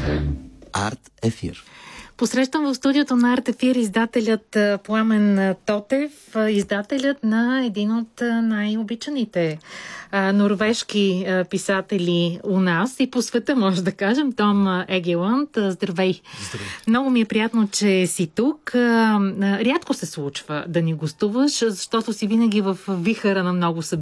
Арт Ефир. Посрещам в студиото на Арт Ефир издателят Пламен Тотев, издателят на един от най-обичаните норвежки писатели у нас и по света, може да кажем, Том Егеланд. Здравей! Здравей! Много ми е приятно, че си тук. Рядко се случва да ни гостуваш, защото си винаги в вихъра на много събития.